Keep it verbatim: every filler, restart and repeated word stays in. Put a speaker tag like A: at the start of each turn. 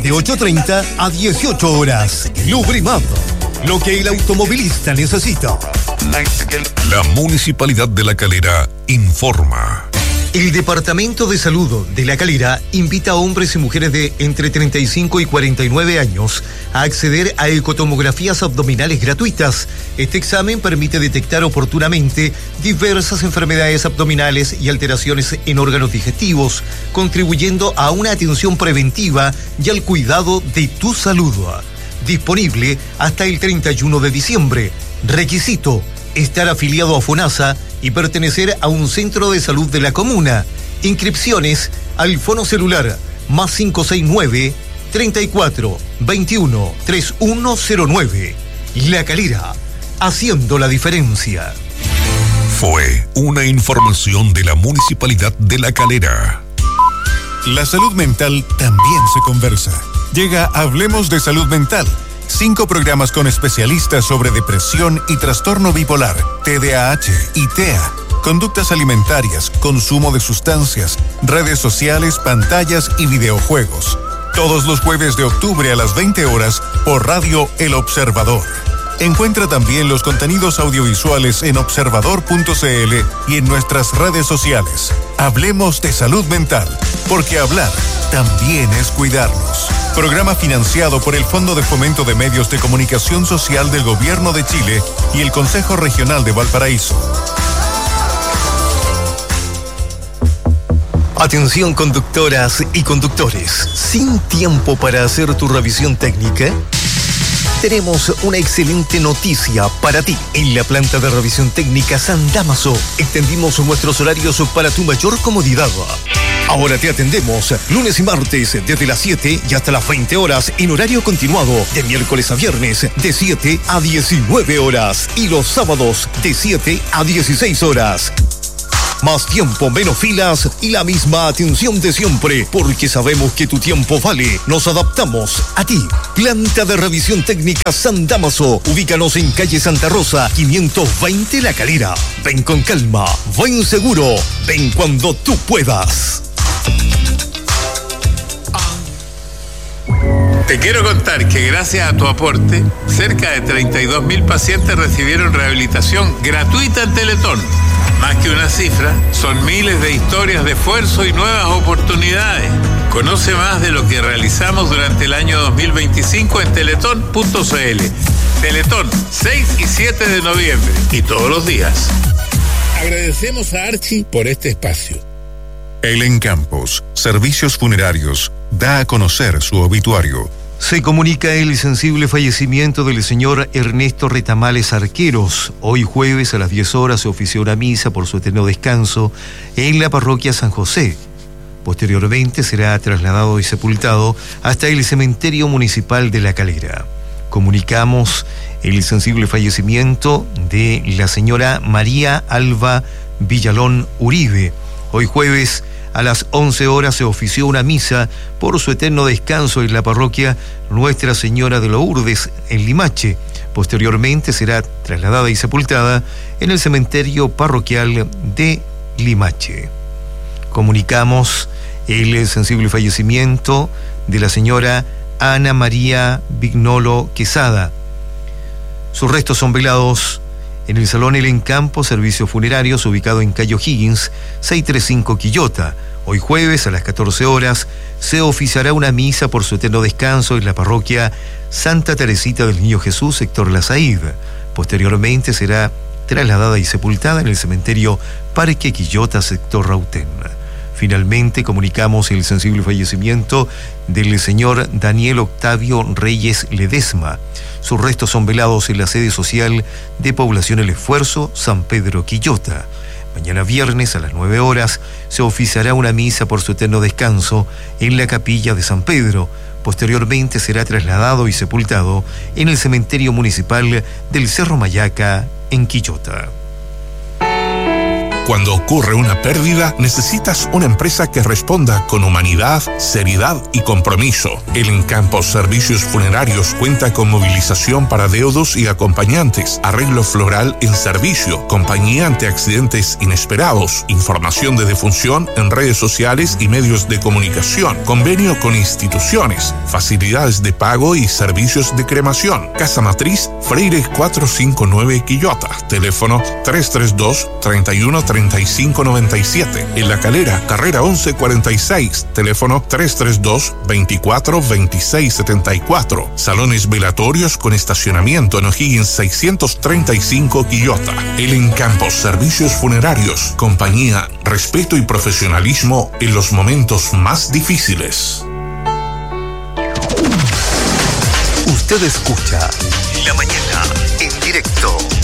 A: de ocho treinta a dieciocho horas. Lubrimap, lo que el automovilista necesita.
B: La Municipalidad de La Calera informa.
A: El Departamento de Salud de La Calera invita a hombres y mujeres de entre treinta y cinco y cuarenta y nueve años a acceder a ecotomografías abdominales gratuitas. Este examen permite detectar oportunamente diversas enfermedades abdominales y alteraciones en órganos digestivos, contribuyendo a una atención preventiva y al cuidado de tu salud. Disponible hasta el treinta y uno de diciembre. Requisito: estar afiliado a FONASA y pertenecer a un centro de salud de la comuna. Inscripciones al fono celular más cinco seis nueve, treinta y cuatro, veintiuno, treinta y uno cero nueve. La Calera, haciendo la diferencia.
B: Fue una información de la Municipalidad de La Calera.
C: La salud mental también se conversa. Llega Hablemos de Salud Mental. Cinco programas con especialistas sobre depresión y trastorno bipolar, T D A H y T E A, conductas alimentarias, consumo de sustancias, redes sociales, pantallas y videojuegos. Todos los jueves de octubre a las veinte horas por Radio El Observador. Encuentra también los contenidos audiovisuales en observador punto c l y en nuestras redes sociales. Hablemos de salud mental, porque hablar también es cuidarnos. Programa financiado por el Fondo de Fomento de Medios de Comunicación Social del Gobierno de Chile y el Consejo Regional de Valparaíso.
A: Atención, conductoras y conductores. ¿Sin tiempo para hacer tu revisión técnica? Tenemos una excelente noticia para ti. En la planta de revisión técnica San Dámaso extendimos nuestros horarios para tu mayor comodidad. Ahora te atendemos lunes y martes desde las siete y hasta las veinte horas en horario continuado, de miércoles a viernes de siete a diecinueve horas y los sábados de siete a dieciséis horas. Más tiempo, menos filas y la misma atención de siempre, porque sabemos que tu tiempo vale. Nos adaptamos a ti. Planta de revisión técnica San Dámaso. Ubícanos en calle Santa Rosa, quinientos veinte La Calera. Ven con calma, ven seguro, ven cuando tú puedas.
D: Te quiero contar que gracias a tu aporte, cerca de treinta y dos mil pacientes recibieron rehabilitación gratuita en Teletón. Más que una cifra, son miles de historias de esfuerzo y nuevas oportunidades. Conoce más de lo que realizamos durante el año dos mil veinticinco en teletón punto c l. Teletón, seis y siete de noviembre y todos los días.
E: Agradecemos a Archie por este espacio.
C: Elen Campos, Servicios Funerarios, da a conocer su obituario.
A: Se comunica el sensible fallecimiento del señor Ernesto Retamales Arqueros. Hoy jueves a las diez horas se ofició una misa por su eterno descanso en la parroquia San José. Posteriormente será trasladado y sepultado hasta el cementerio municipal de La Calera. Comunicamos el sensible fallecimiento de la señora María Alba Villalón Uribe. Hoy jueves a las once horas se ofició una misa por su eterno descanso en la parroquia Nuestra Señora de Lourdes, en Limache. Posteriormente será trasladada y sepultada en el cementerio parroquial de Limache. Comunicamos el sensible fallecimiento de la señora Ana María Vignolo Quesada. Sus restos son velados en el Salón Elen Campos, Servicios Funerarios, ubicado en Cayo Higgins, seiscientos treinta y cinco Quillota. Hoy jueves a las catorce horas se oficiará una misa por su eterno descanso en la parroquia Santa Teresita del Niño Jesús, sector La Saíd. Posteriormente será trasladada y sepultada en el cementerio Parque Quillota, sector Rautén. Finalmente comunicamos el sensible fallecimiento del señor Daniel Octavio Reyes Ledesma. Sus restos son velados en la sede social de Población El Esfuerzo, San Pedro Quillota. Mañana viernes a las nueve horas se oficiará una misa por su eterno descanso en la capilla de San Pedro. Posteriormente será trasladado y sepultado en el cementerio municipal del Cerro Mayaca, en Quillota.
B: Cuando ocurre una pérdida, necesitas una empresa que responda con humanidad, seriedad y compromiso. El Encampo Servicios Funerarios cuenta con movilización para deudos y acompañantes, arreglo floral en servicio, compañía ante accidentes inesperados, información de defunción en redes sociales y medios de comunicación, convenio con instituciones, facilidades de pago y servicios de cremación. Casa Matriz, Freire cuatrocientos cincuenta y nueve Quillota, teléfono tres tres dos, tres uno, tres cinco nueve siete. En La Calera, carrera once cuarenta y seis, teléfono tres tres dos, veinticuatro, veintiséis setenta y cuatro. Salones velatorios con estacionamiento en O'Higgins seiscientos treinta y cinco Quillota. El Encampo Servicios Funerarios, compañía, respeto y profesionalismo en los momentos más difíciles.
A: Usted escucha La Mañana en directo.